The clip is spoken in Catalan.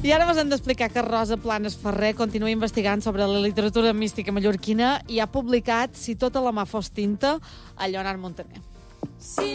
I ara us hem d'explicar que Rosa Planes Ferrer continua investigant sobre la literatura mística mallorquina i ha publicat Si tota la mà fos tinta, a Lleonard Montaner.